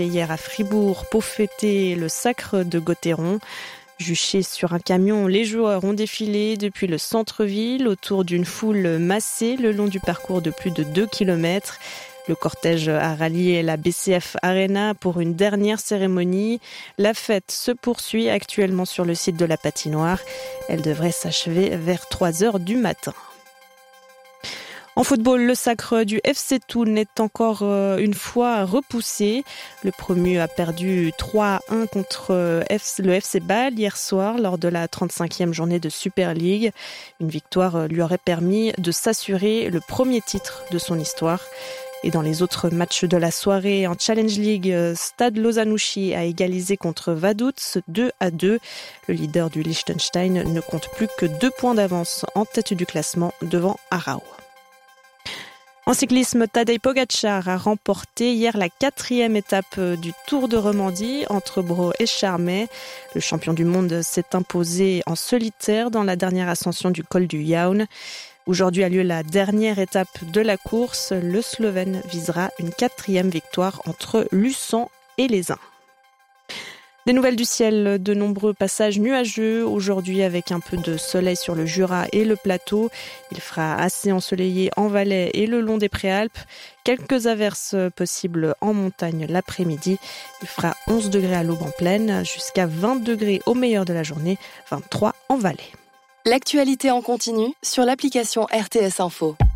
Hier à Fribourg pour fêter le sacre de Gauthieron. Juchés sur un camion, les joueurs ont défilé depuis le centre-ville autour d'une foule massée le long du parcours de plus de 2 km. Le cortège a rallié la BCF Arena pour une dernière cérémonie. La fête se poursuit actuellement sur le site de la patinoire. Elle devrait s'achever vers 3h du matin. En football, le sacre du FC Thun est encore une fois repoussé. Le promu a perdu 3-1 contre le FC Bâle hier soir lors de la 35e journée de Super League. Une victoire lui aurait permis de s'assurer le premier titre de son histoire. Et dans les autres matchs de la soirée, en Challenge League, Stade Lausanne-Ouchy a égalisé contre Vaduz 2-2. Le leader du Liechtenstein ne compte plus que 2 points d'avance en tête du classement devant Aarau. En cyclisme, Tadej Pogačar a remporté hier la 4e étape du Tour de Romandie entre Braux et Charmey. Le champion du monde s'est imposé en solitaire dans la dernière ascension du col du Jaun. Aujourd'hui a lieu la dernière étape de la course. Le Slovène visera une 4e victoire entre Luçon et Les Uns. Des nouvelles du ciel, de nombreux passages nuageux aujourd'hui avec un peu de soleil sur le Jura et le plateau. Il fera assez ensoleillé en Valais et le long des Préalpes. Quelques averses possibles en montagne l'après-midi. Il fera 11 degrés à l'aube en plaine, jusqu'à 20 degrés au meilleur de la journée, 23 en Valais. L'actualité en continu sur l'application RTS Info.